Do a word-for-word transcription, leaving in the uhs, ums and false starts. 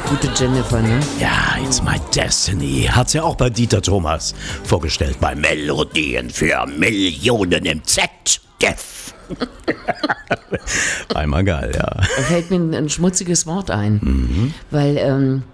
gute Jennifer, ne? Ja, It's My Destiny hat's ja auch bei Dieter Thomas vorgestellt. Bei Melodien für Millionen im Z D F. Einmal geil, ja. Da fällt mir ein, ein schmutziges Wort ein. Mhm. Weil ähm,